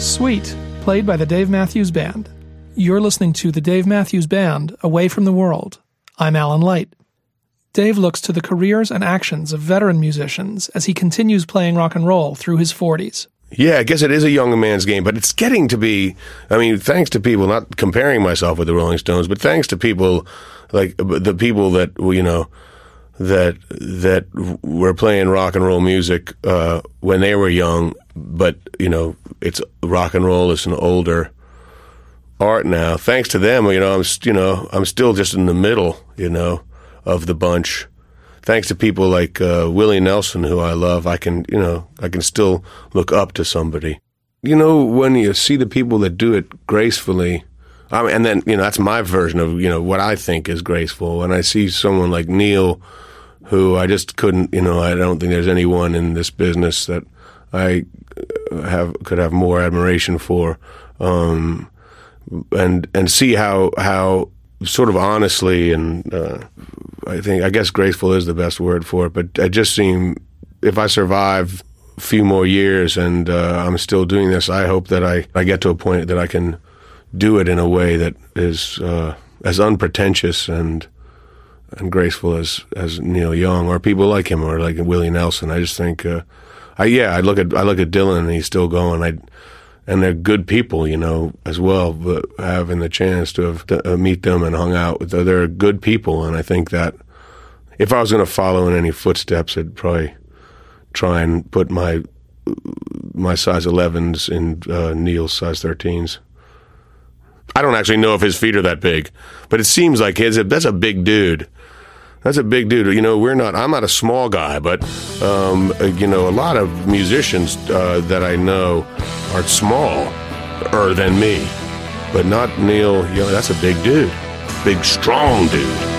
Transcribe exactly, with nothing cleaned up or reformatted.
Sweet, played by the Dave Matthews Band. You're listening to the Dave Matthews Band, Away from the World. I'm Alan Light. Dave looks to the careers and actions of veteran musicians as he continues playing rock and roll through his forties. Yeah, I guess it is a young man's game, but it's getting to be, I mean, thanks to people, not comparing myself with the Rolling Stones, but thanks to people like the people that, you know, that that were playing rock and roll music uh, when they were young, but, you know, it's rock and roll is an older art now. Thanks to them, you know, I'm, you know, I'm still just in the middle, you know, of the bunch. Thanks to people like uh, Willie Nelson, who I love, I can, you know, I can still look up to somebody. You know, when you see the people that do it gracefully, I mean, and then, you know, that's my version of, you know, what I think is graceful. When I see someone like Neil, who I just couldn't, you know, I don't think there's anyone in this business that I have could have more admiration for, um, and and see how how sort of honestly and uh, I think I guess graceful is the best word for it. But I just seem if I survive a few more years and uh, I'm still doing this, I hope that I, I get to a point that I can do it in a way that is uh, as unpretentious and and graceful as, as Neil Young or people like him or like Willie Nelson. I just think, uh, I yeah, I look at I look at Dylan and he's still going. I and they're good people, you know, as well. But having the chance to have to, uh, meet them and hung out with them, they're good people, and I think that if I was going to follow in any footsteps, I'd probably try and put my my size elevens in uh, Neil's size thirteens. I don't actually know if his feet are that big, but it seems like his. That's a big dude. That's a big dude. You know, we're not. I'm not a small guy, but um, you know, a lot of musicians uh, that I know are smaller than me, but not Neil. You know, that's a big dude, big strong dude.